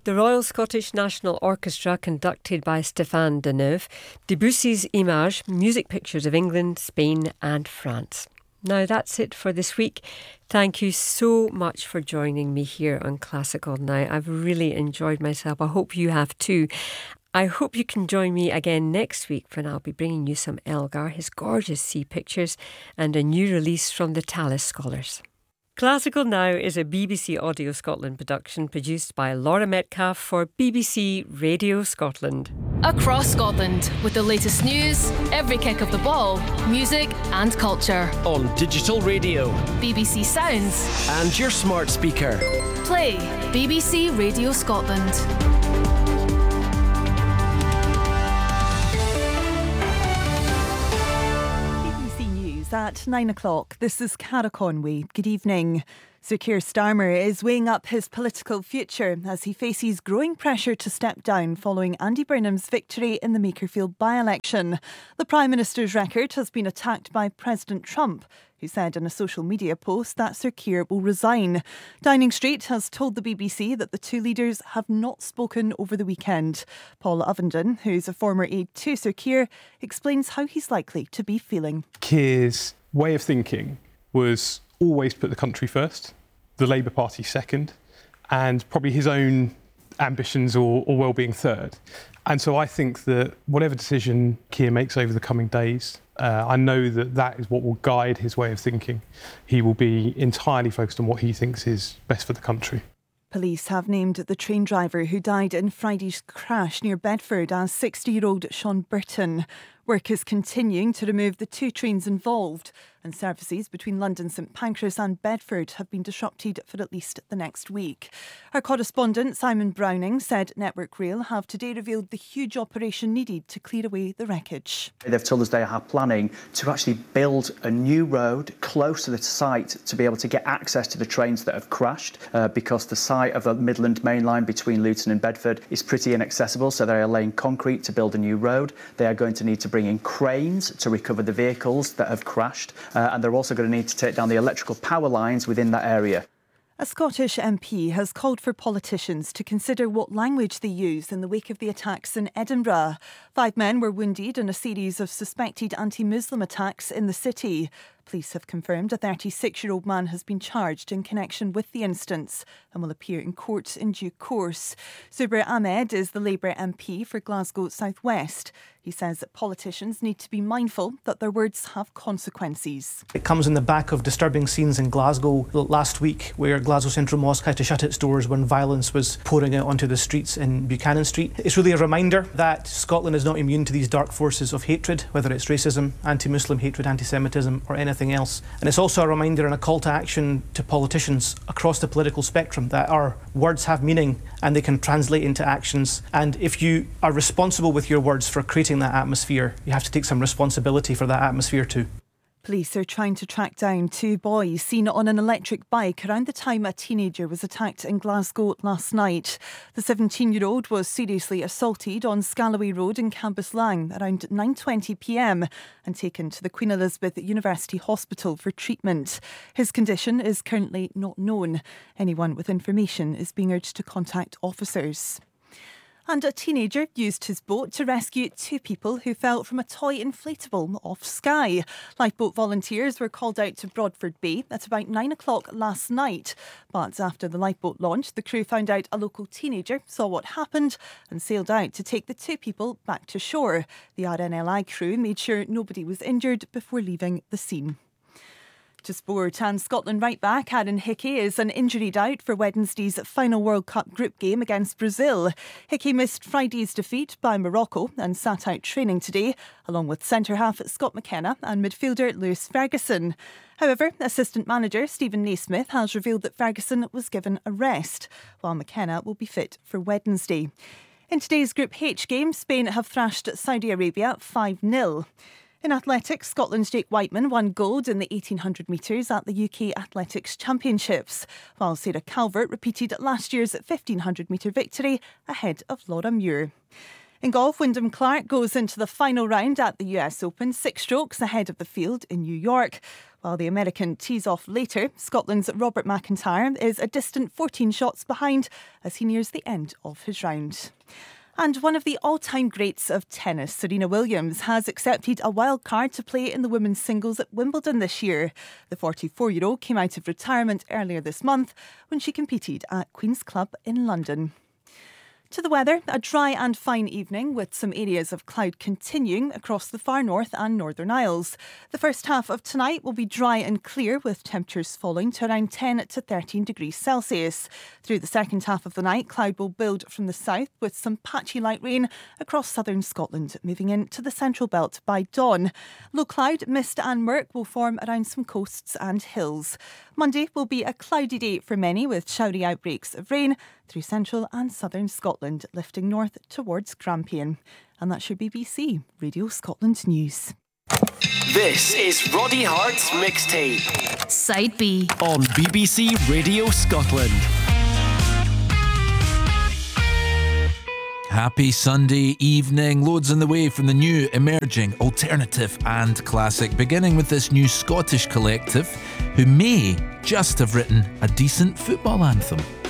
The Royal Scottish National Orchestra, conducted by Stéphane Deneuve, Debussy's Images, music pictures of England, Spain and France. Now that's it for this week. Thank you so much for joining me here on Classical Now. I've really enjoyed myself. I hope you have too. I hope you can join me again next week when I'll be bringing you some Elgar, his gorgeous sea pictures, and a new release from the Tallis Scholars. Classical Now is a BBC Audio Scotland production produced by Laura Metcalf for BBC Radio Scotland. Across Scotland, with the latest news, every kick of the ball, music and culture. On digital radio, BBC Sounds, and your smart speaker. Play BBC Radio Scotland. At 9 o'clock. This is Cara Conway. Good evening. Sir Keir Starmer is weighing up his political future as he faces growing pressure to step down following Andy Burnham's victory in the Makerfield by-election. The Prime Minister's record has been attacked by President Trump, who said in a social media post that Sir Keir will resign. Downing Street has told the BBC that the two leaders have not spoken over the weekend. Paul Ovenden, who's a former aide to Sir Keir, explains how he's likely to be feeling. Keir's way of thinking was always put the country first, the Labour Party second, and probably his own ambitions or well-being third. And so I think that whatever decision Keir makes over the coming days, I know that that is what will guide his way of thinking. He will be entirely focused on what he thinks is best for the country. Police have named the train driver who died in Friday's crash near Bedford as 60-year-old Sean Burton. Work is continuing to remove the two trains involved, and services between London St Pancras and Bedford have been disrupted for at least the next week. Our correspondent Simon Browning said Network Rail have today revealed the huge operation needed to clear away the wreckage. They've told us they are planning to actually build a new road close to the site to be able to get access to the trains that have crashed because the site of the Midland Main Line between Luton and Bedford is pretty inaccessible, so they are laying concrete to build a new road. They are going to need to bring in cranes to recover the vehicles that have crashed, and they're also going to need to take down the electrical power lines within that area. A Scottish MP has called for politicians to consider what language they use in the wake of the attacks in Edinburgh. 5 men were wounded in a series of suspected anti-Muslim attacks in the city. Police have confirmed a 36-year-old man has been charged in connection with the incidents and will appear in court in due course. Zubair Ahmed is the Labour MP for Glasgow South West. He says that politicians need to be mindful that their words have consequences. It comes in the back of disturbing scenes in Glasgow last week, where Glasgow Central Mosque had to shut its doors when violence was pouring out onto the streets in Buchanan Street. It's really a reminder that Scotland is not immune to these dark forces of hatred, whether it's racism, anti-Muslim hatred, anti-Semitism or anything else. And it's also a reminder and a call to action to politicians across the political spectrum that our words have meaning and they can translate into actions. And if you are responsible with your words for creating that atmosphere, you have to take some responsibility for that atmosphere too. Police are trying to track down 2 boys seen on an electric bike around the time a teenager was attacked in Glasgow last night. The 17-year-old was seriously assaulted on Scalloway Road in Cambuslang around 9:20pm and taken to the Queen Elizabeth University Hospital for treatment. His condition is currently not known. Anyone with information is being urged to contact officers. And a teenager used his boat to rescue 2 people who fell from a toy inflatable off Skye. Lifeboat volunteers were called out to Broadford Bay at about 9 o'clock last night. But after the lifeboat launched, the crew found out a local teenager saw what happened and sailed out to take the 2 people back to shore. The RNLI crew made sure nobody was injured before leaving the scene. To sport, and Scotland right back Aaron Hickey is an injured out for Wednesday's final World Cup group game against Brazil. Hickey missed Friday's defeat by Morocco and sat out training today, along with centre-half Scott McKenna and midfielder Lewis Ferguson. However, assistant manager Stephen Naismith has revealed that Ferguson was given a rest, while McKenna will be fit for Wednesday. In today's Group H game, Spain have thrashed Saudi Arabia 5-0. In athletics, Scotland's Jake Whiteman won gold in the 1800 metres at the UK Athletics Championships, while Sarah Calvert repeated last year's 1500 metre victory ahead of Laura Muir. In golf, Wyndham Clark goes into the final round at the US Open, 6 strokes ahead of the field in New York. While the American tees off later, Scotland's Robert McIntyre is a distant 14 shots behind as he nears the end of his round. And one of the all-time greats of tennis, Serena Williams, has accepted a wild card to play in the women's singles at Wimbledon this year. The 44-year-old came out of retirement earlier this month when she competed at Queen's Club in London. To the weather, a dry and fine evening with some areas of cloud continuing across the far north and Northern Isles. The first half of tonight will be dry and clear with temperatures falling to around 10 to 13 degrees Celsius. Through the second half of the night, cloud will build from the south with some patchy light rain across southern Scotland, moving into the central belt by dawn. Low cloud, mist and murk will form around some coasts and hills. Monday will be a cloudy day for many with showery outbreaks of rain through central and southern Scotland, lifting north towards Grampian. And that's your BBC Radio Scotland News. This is Roddy Hart's mixtape. Side B on BBC Radio Scotland. Happy Sunday evening. Loads on the way from the new, emerging, alternative and classic, beginning with this new Scottish collective who may just have written a decent football anthem.